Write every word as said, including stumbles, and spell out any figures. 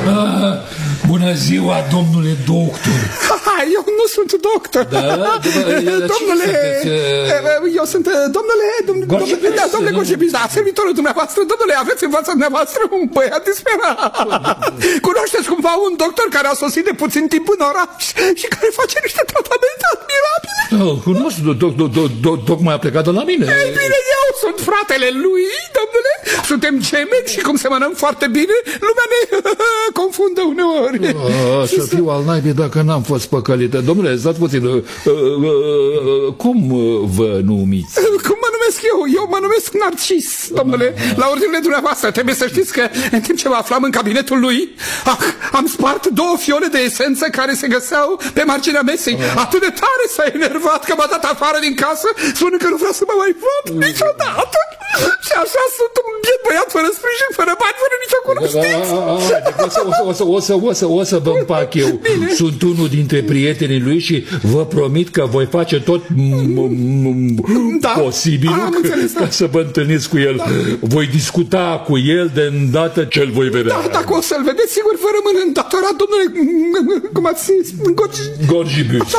Ah, bună ziua, domnule doctor. Eu nu sunt doctor. Da? Domnule, eu sunt, domnule, domnule, da, domnule Gorjibis, da, servitorul dumneavoastră. Domnule, aveți în fața dumneavoastră un băiat disperat. Cunoașteți cumva un doctor care a sosit de puțin timp în oraș și care face niște tratamente admirabile? Cunosc, tocmai a plecat de la mine. Ei bine, eu sunt fratele lui, domnule. Suntem gemeni și cum semănăm foarte bine, lumea ne confundă uneori. Să fiu al naibii dacă n-am fost păcălită. Domnule, stați puțin, cum vă numiți? Cum mă numesc eu? Eu mă numesc Narcis, domnule. La ordinele dumneavoastră, trebuie să știți că în timp ce mă aflam în cabinetul lui, ah, am spart două fiole de esență care se găseau pe marginea mesei. Atât de tare s-a enervat că m-a dat afară din casă, spunând că nu vrea să mă mai văd niciodată. Și așa sunt un biet băiat fără sprijin, fără bani, fără nicio cunoștință. O să vă împac eu. Sunt unul dintre prietenii lui și vă promit că voi face tot posibilul ca să vă întâlniți cu el. Voi discuta cu el de îndată ce îl voi vedea. Da, dacă o să-l vedeți, sigur vă rămân îndatorat, domnule, cum ați zis, Gorjibus.